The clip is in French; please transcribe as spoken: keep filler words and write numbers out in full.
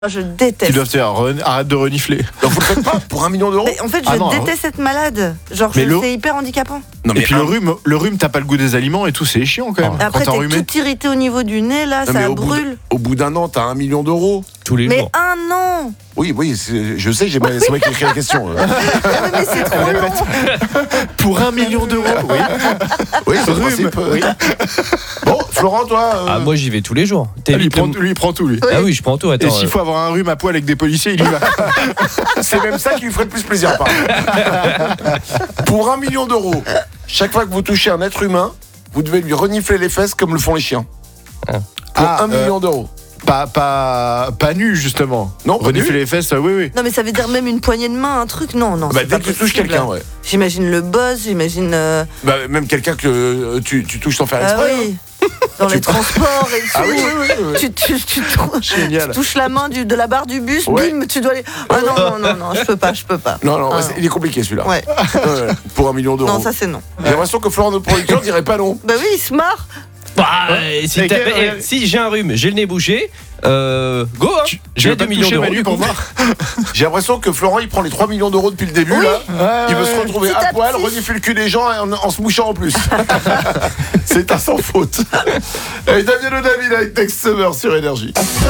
Je déteste. Tu dois te dire, Ren- arrête de renifler. Donc vous le faites pas pour un million d'euros. Mais en fait, je Ah non, déteste être malade. Genre, Mais je- le- c'est hyper handicapant. Non, Et puis un- le rhume, le rhume, t'as pas le goût des aliments et tout, c'est chiant quand même. Après, quand t'es t'es enrhumé. tout irrité au niveau du nez, là, Non, mais ça au bout brûle. d- Au bout d'un an, t'as un million d'euros. Tous les Mais jours. un an. Oui, oui, c'est- je sais, j'ai mal- c'est moi qui ai écrit la question. euh. Ah oui, mais c'est trop long. Pour un million d'euros, oui. Oui, c'est le Rhume, principe. euh. oui. Bon, Florent, toi. euh, Ah, moi j'y vais tous les jours. Ah, lui, il T'évites prend, le- lui, il prend tout, lui. Ah oui, je prends tout. Attends. Et s'il euh, faut avoir un rhume à poil avec des policiers, il y va. C'est même ça qui lui ferait le plus plaisir, par contre. Pour un million d'euros, chaque fois que vous touchez un être humain, vous devez lui renifler les fesses comme le font les chiens. Ah. Pour Ah, un euh, million d'euros. Pas, pas, pas nu, justement. Non, pas renifler nu. les fesses, euh, oui, oui. Non, mais ça veut dire même une poignée de main, un truc. Non, non. Bah, c'est dès pas que tu touches possible. quelqu'un, ouais. J'imagine le boss, j'imagine. euh, Bah, même quelqu'un que euh, tu, tu touches sans faire Ah exprès. oui. Dans les transports et tout. Ah oui, oui, oui, oui. Tu, tu, tu, tou- Génial. tu touches la main du, de la barre du bus, Ouais. bim, tu dois aller. Ah non, non, non, non, je peux pas, je peux pas. Non, non, Ah, c'est- il est compliqué celui-là. Ouais. Ouais, pour un million d'euros. Non, ça c'est non. J'ai l'impression que Florent, notre producteur, dirait pas non. Bah oui, il se marre. Bah, euh, si, Et t'as- quel- eh, ouais. si j'ai un rhume, j'ai le nez bouché, euh, go hein. Tu J'ai veux deux pas millions toucher d'euros Manu du pour coup. voir. J'ai l'impression que Florent, il prend les trois millions d'euros depuis le début, Oui. là. Il veut se retrouver Petit à à poil, petit. renifler le cul des gens en, en se mouchant en plus. C'est un sans faute. Et Damien David avec Next Summer sur Énergie.